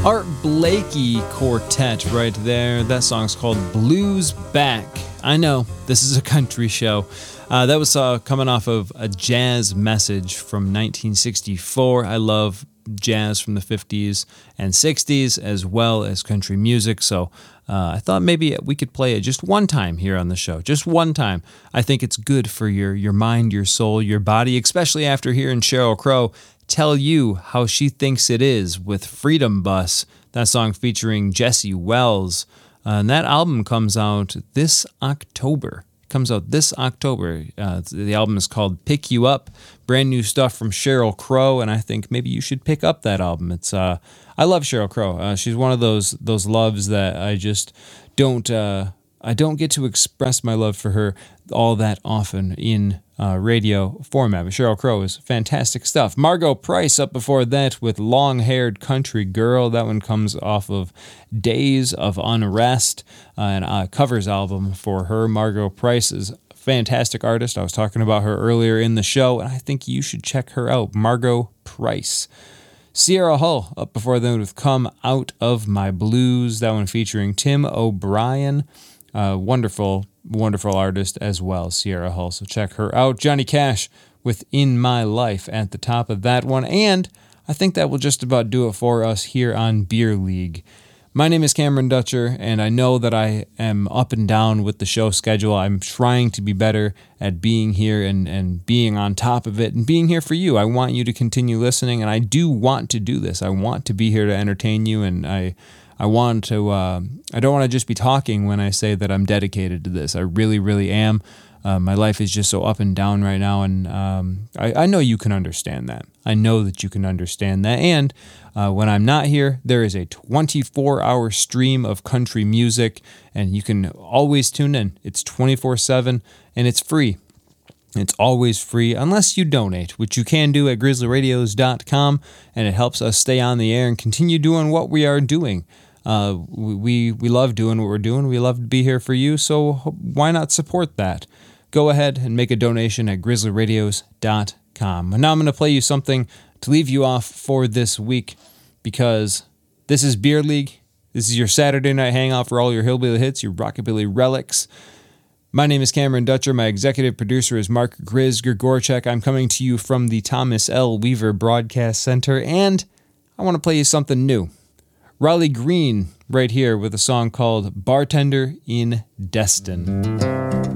Art Blakey Quartet right there. That song's called Blues Back. I know, this is a country show. That was coming off of a jazz message from 1964. I love jazz from the 50s and 60s as well as country music, so I thought maybe we could play it just one time here on the show. Just one time. I think it's good for your mind, your soul, your body, especially after hearing Sheryl Crow tell you how she thinks it is with Freedom Bus, that song featuring Jesse Wells. And that album comes out this October. The album is called Pick You Up, brand new stuff from Sheryl Crow, and I think maybe you should pick up that album. It's I love Sheryl Crow. She's one of those loves that I just don't get to express my love for her all that often in radio format. But Sheryl Crow is fantastic stuff. Margo Price up before that with Long-Haired Country Girl. That one comes off of Days of Unrest, and a covers album for her. Margo Price is a fantastic artist. I was talking about her earlier in the show, and I think you should check her out. Margo Price. Sierra Hull up before them with Come Out of My Blues. That one featuring Tim O'Brien. Wonderful artist as well, Sierra Hull, so check her out. Johnny Cash with In My Life at the top of that one, and I think that will just about do it for us here on Beer League. My name is Cameron Dutcher, and I know that I am up and down with the show schedule. I'm trying to be better at being here and being on top of it and being here for you. I want you to continue listening, and I do want to do this. I want to be here to entertain you, and I want to, I don't want to just be talking when I say that I'm dedicated to this. I really, really am. My life is just so up and down right now, and I know you can understand that. I know that you can understand that. And when I'm not here, there is a 24-hour stream of country music, and you can always tune in. It's 24/7, and it's free. It's always free, unless you donate, which you can do at grizzlyradios.com, and it helps us stay on the air and continue doing what we are doing. We love doing what we're doing. We love to be here for you, so why not support that? Go ahead and make a donation at grizzlyradios.com. And now I'm going to play you something to leave you off for this week, because this is Beer League. This is your Saturday night hangout for all your hillbilly hits, your rockabilly relics. My name is Cameron Dutcher. My executive producer is Mark Grizz Grigorchek. I'm coming to you from the Thomas L. Weaver Broadcast Center, and I want to play you something new. Riley Green right here with a song called Bartender in Destin.